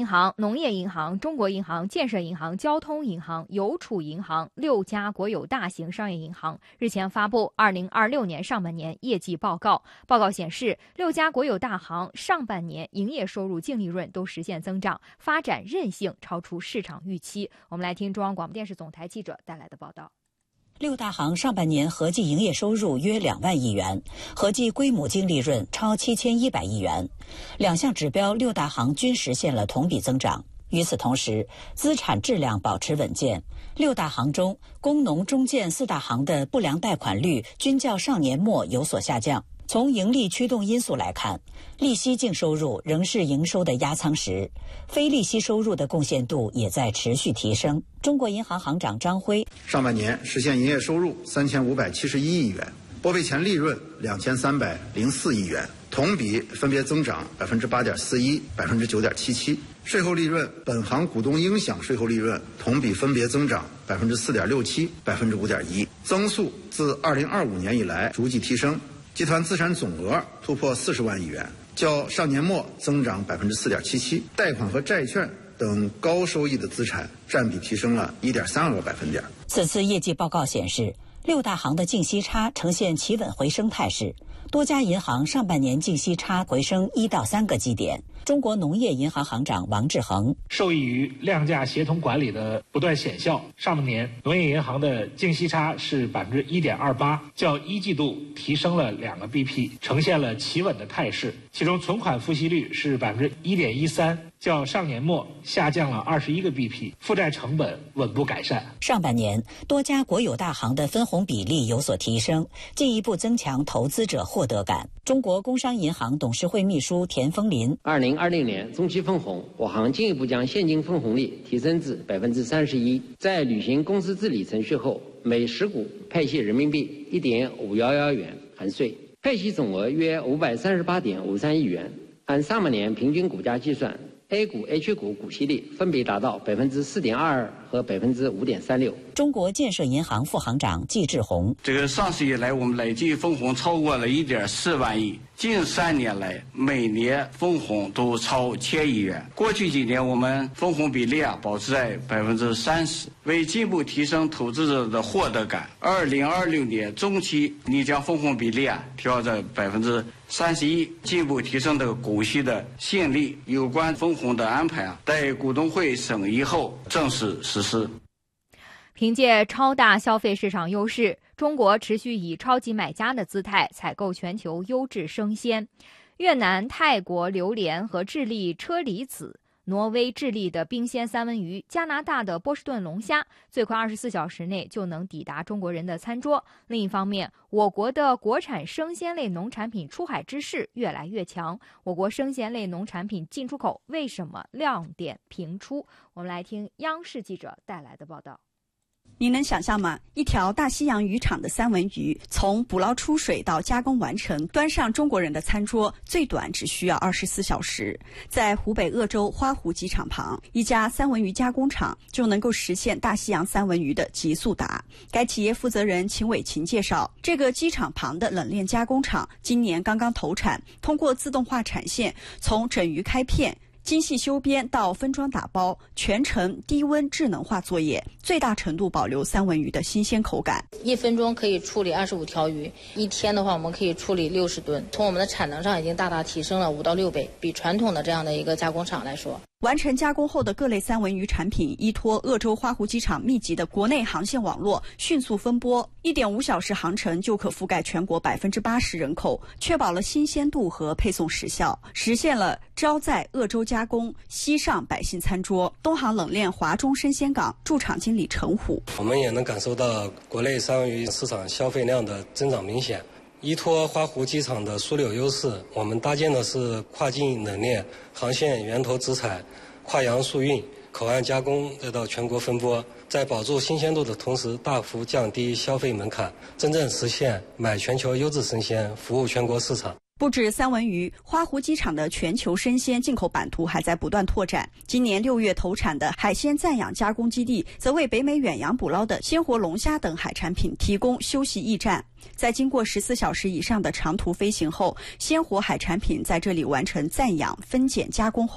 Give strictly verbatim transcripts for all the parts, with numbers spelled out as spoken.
行、农业银行、中国银行、建设银行、交通银行、邮储银行六家国有大型商业银行日前发布二零二六年上半年业绩报告。报告显示，六家国有大行上半年营业收入、净利润都实现增长，发展韧性超出市场预期。我们来听中央广播电视总台记者带来的报道。 六大行上半年合计营业收入约两万亿元，合计归母净利润超七千一百亿元，两项指标六大行均实现了同比增长。与此同时，资产质量保持稳健。六大行中，工农中建四大行的不良贷款率均较上年末有所下降。从盈利驱动因素来看，利息净收入仍是营收的压舱石，非利息收入的贡献度也在持续提升。中国银行行长张辉， 上半年实现营业收入三千五百七十一亿元，拨备前利润两千三百零四亿元，同比分别增长百分之八点四一、百分之九点七七。税后利润、本行股东应享税后利润同比分别增长百分之四点六七、百分之五点一，增速自二零二五年以来逐季提升。集团资产总额突破四十万亿元，较上年末增长百分之四点七七。贷款和债券等高收益的资产占比提升了一点三二个百分点。 此次业绩报告显示，六大行的净息差呈现企稳回升态势，多家银行上半年净息差回升一到三个基点。中国农业银行行长王志恒， 受益于量价协同管理的不断显效，上半年农业银行的净息差是百分之一点二八，较一季度提升了两个 B P， 呈现了企稳的态势。其中存款付息率是百分之一点一三，较上年末下降了二十一个 B P， 负债成本稳步改善。 上半年多家国有大行的分红比例有所提升，进一步增强投资者获得感。中国工商银行董事会秘书田丰林， 二零二零年中期分红，我行进一步将现金分红率提升至百分之三十一，在履行公司治理程序后，每十股派息人民币一点五一一元含税，派息总额约五百三十八点五三亿元。按上半年平均股价计算， A 股、H 股股息率分别达到百分之四点二二和百分之五点三六。 中国建设银行副行长季志红， 这个上市以来，我们累计分红超过了一点四万亿，近三年来每年分红都超千亿元。过去几年，我们分红比例啊保持在百分之三十，为进一步提升投资者的获得感，二零二六年中期拟将分红比例啊调在百分之三十一，进一步提升这个股息的吸引力。有关分红的安排啊，待股东会审议后正式实施。 凭借超大消费市场优势，中国持续以超级买家的姿态采购全球优质生鲜。越南、泰国榴莲和智利车厘子，挪威、智利的冰鲜三文鱼，加拿大的波士顿龙虾，最快二十四小时内就能抵达中国人的餐桌。另一方面，我国的国产生鲜类农产品出海之势越来越强。我国生鲜类农产品进出口为什么亮点频出？我们来听央视记者带来的报道。 您能想象吗？一条大西洋渔场的三文鱼，从捕捞出水到加工完成，端上中国人的餐桌，最短只需要二十四小时。在湖北鄂州花湖机场旁，一家三文鱼加工厂就能够实现大西洋三文鱼的极速达。该企业负责人秦伟琴介绍，这个机场旁的冷链加工厂今年刚刚投产，通过自动化产线，从整鱼开片、精细修边到分装打包，全程低温智能化作业，最大程度保留三文鱼的新鲜口感。 一分钟可以处理二十五条鱼，一天的话我们可以处理六十吨，从我们的产能上已经大大提升了五到六倍，比传统的这样的一个加工厂来说。 完成加工后的各类三文鱼产品依托鄂州花湖机场密集的国内航线网络迅速分拨，一点五小时航程就可覆盖全国百分之八十人口，确保了新鲜度和配送时效，实现了招在鄂州加工，西上百姓餐桌。东航冷链华中生鲜港驻场经理陈虎， 我们也能感受到国内三文鱼市场消费量的增长明显。依托花湖机场的枢纽优势，我们搭建的是跨境冷链航线源头直采、跨洋速运、口岸加工再到全国分拨，在保住新鲜度的同时，大幅降低消费门槛，真正实现买全球优质生鲜，服务全国市场。 不止三文鱼，花湖机场的全球生鲜进口版图还在不断拓展。今年六月投产的海鲜暂养加工基地，则为北美远洋捕捞的鲜活龙虾等海产品提供休息驿站。在经过十四小时以上的长途飞行后，鲜活海产品在这里完成暂养、分拣、加工后，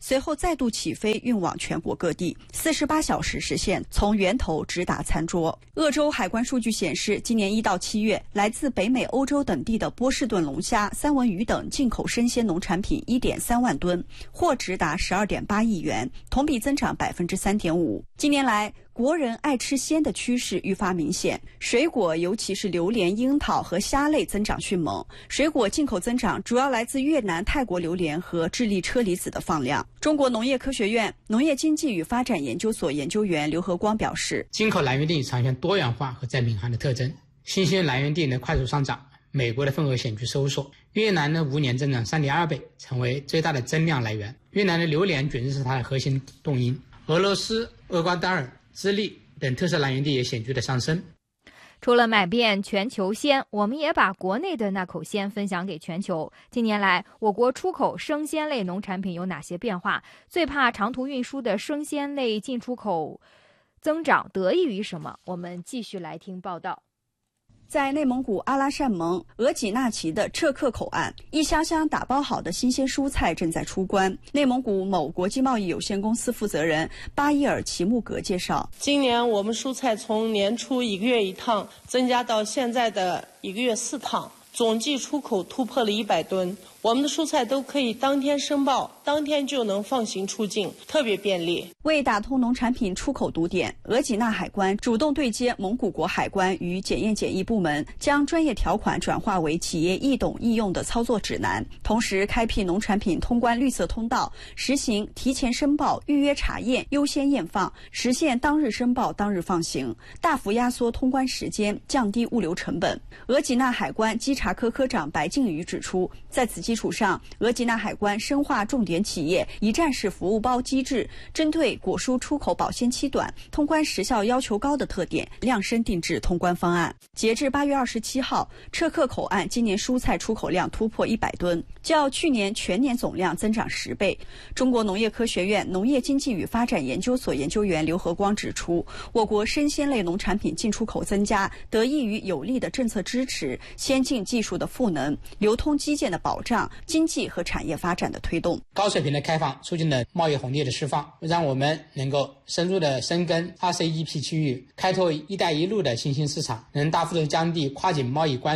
随后再度起飞运往全国各地，四十八小时实现从源头直达餐桌。鄂州海关数据显示，今年一到七月，来自北美、欧洲等地的波士顿龙虾、三文鱼等进口生鲜农产品一点三万吨，货值达十二点八亿元，同比增长百分之三点五。近年来，国人爱吃鲜的趋势愈发明显，水果尤其是榴莲、樱桃和虾类增长迅猛。水果进口增长主要来自越南、泰国榴莲和智利车厘子的放量。中国农业科学院农业经济与发展研究所研究员刘和光表示， 进口来源地呈现多元化和在闵行的特征，新鲜来源地的快速上涨，美国的份额显著收缩。越南的五年增长 三点二倍，成为最大的增量来源。越南的榴莲卷直是它的核心动因。俄罗斯、厄瓜多尔、智利等特色来源地也显著的上升。 除了买遍全球鲜，我们也把国内的那口鲜分享给全球。近年来，我国出口生鲜类农产品有哪些变化？最怕长途运输的生鲜类进出口增长得益于什么？我们继续来听报道。 在内蒙古阿拉善盟额济纳旗的彻克口岸，一箱箱打包好的新鲜蔬菜正在出关。内蒙古某国际贸易有限公司负责人巴伊尔齐木格介绍， 今年我们蔬菜从年初一个月一趟增加到现在的一个月四趟，总计出口突破了一百吨。我们的蔬菜都可以当天申报，当天就能放行出境，特别便利。 为打通农产品出口堵点，额济纳海关主动对接蒙古国海关与检验检疫部门，将专业条款转化为企业易懂易用的操作指南，同时开辟农产品通关绿色通道，实行提前申报、预约查验、优先验放，实现当日申报当日放行，大幅压缩通关时间，降低物流成本。额济纳海关稽查科科长白靖宇指出，在此基础上，额济纳海关深化重点企业一站式服务包机制，针对果蔬出口保鲜期短、通关时效要求高的特点，量身定制通关方案。截至八月二十七号，彻克口岸今年蔬菜出口量突破一百吨，较去年全年总量增长十倍。中国农业科学院农业经济与发展研究所研究员刘和光指出，我国生鲜类农产品进出口增加，得益于有力的政策支持、先进技术的赋能、流通基建的保障、经济和产业发展的推动。 高水平的开放促进了贸易红利的释放，让我们能够深入的深耕 R C E P 区域，开拓一带一路的新兴市场，能大幅度降低跨境贸易关